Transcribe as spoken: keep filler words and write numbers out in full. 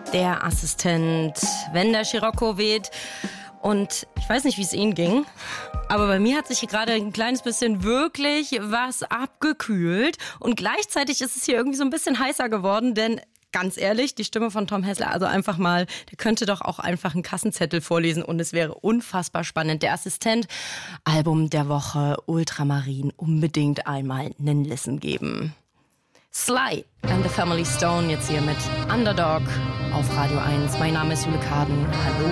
der Assistent, wenn der Scirocco weht. Und ich weiß nicht, wie es Ihnen ging, aber bei mir hat sich hier gerade ein kleines bisschen wirklich was abgekühlt. Und gleichzeitig ist es hier irgendwie so ein bisschen heißer geworden, denn ganz ehrlich, die Stimme von Tom Hessler, also einfach mal, der könnte doch auch einfach einen Kassenzettel vorlesen und es wäre unfassbar spannend. Der Assistent, Album der Woche, Ultramarin, unbedingt einmal einen Listen geben. Sly and the Family Stone jetzt hier mit Underdog auf Radio eins. Mein Name ist Jule Karden. Hallo.